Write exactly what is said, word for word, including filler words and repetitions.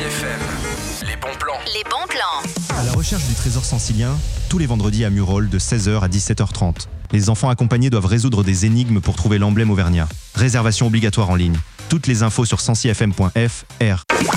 F M. Les bons plans. Les bons plans. À la recherche du trésor sancilien, tous les vendredis à Murol de seize heures à dix-sept heures trente. Les enfants accompagnés doivent résoudre des énigmes pour trouver l'emblème auvergnat. Réservation obligatoire en ligne. Toutes les infos sur sancy f m point f r.